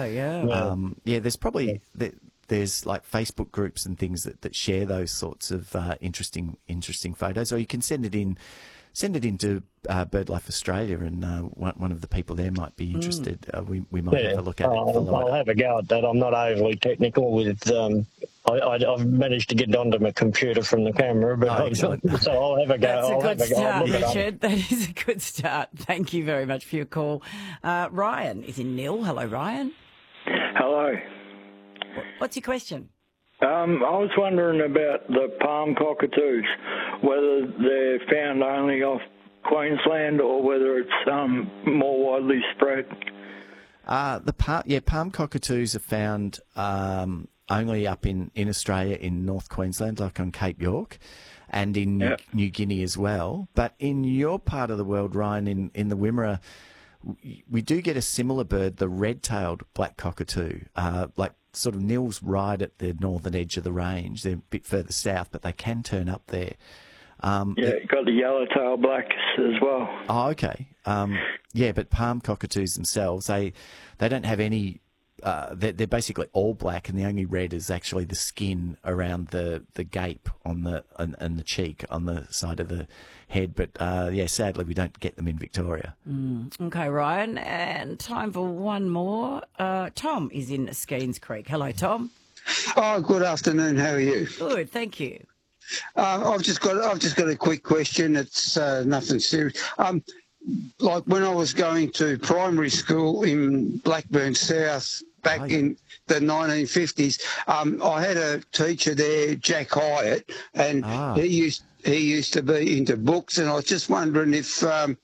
yeah. There's probably there's like Facebook groups and things that share those sorts of interesting photos, or you can send it into BirdLife Australia, and one of the people there might be interested. We might have a look at it. I'll have a go at that. I'm not overly technical with. I've managed to get onto my computer from the camera, but so I'll have a go. That's a good start, Richard. That is a good start. Thank you very much for your call. Ryan is in Nil. Hello, Ryan. Hello. What's your question? I was wondering about the palm cockatoos, whether they're found only off Queensland or whether it's more widely spread. Palm cockatoos are found only up in Australia, in North Queensland, like on Cape York, and in New Guinea as well. But in your part of the world, Ryan, in the Wimmera, we do get a similar bird, the red-tailed black cockatoo, like sort of Nil's right at the northern edge of the range. They're a bit further south, but they can turn up there. Got the yellow-tailed blacks as well. Oh, okay. But palm cockatoos themselves, they don't have any. They're basically all black, and the only red is actually the skin around the gape on and the cheek on the side of the head. But sadly, we don't get them in Victoria. Okay, Ryan, and time for one more. Tom is in Skeens Creek. Hello, Tom. Oh, good afternoon. How are you? Good, thank you. I've just got a quick question. It's nothing serious. Like when I was going to primary school in Blackburn South back in the 1950s, I had a teacher there, Jack Hyatt, and he used to be into books, and I was just wondering if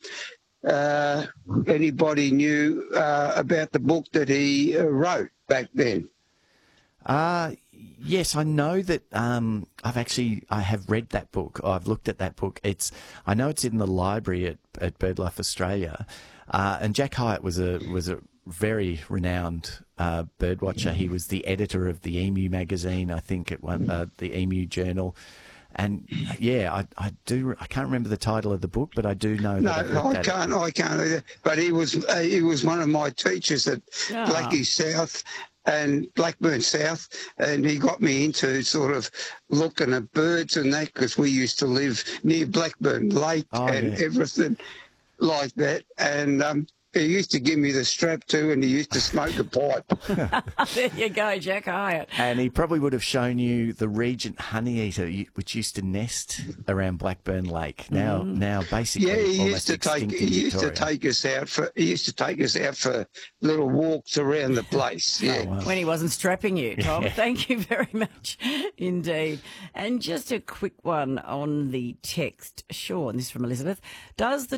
anybody knew about the book that he wrote back then. Yes, I know that. I have read that book. I've looked at that book. I know it's in the library at BirdLife Australia. And Jack Hyatt was a very renowned bird watcher. He was the editor of the Emu magazine, I think, at the Emu Journal. And I can't remember the title of the book, but I do know that. No, I can't either. But he was one of my teachers at Blackie South and Blackburn South, and he got me into sort of looking at birds and that, because we used to live near Blackburn Lake everything like that. And he used to give me the strap too, and he used to smoke a pipe. There you go, Jack Hyatt. And he probably would have shown you the Regent honeyeater, which used to nest around Blackburn Lake. Now basically, he used to take us out for little walks around the place. Yeah, when he wasn't strapping you, Tom. Yeah. Thank you very much indeed. And just a quick one on the text. Sean, this is from Elizabeth. Does the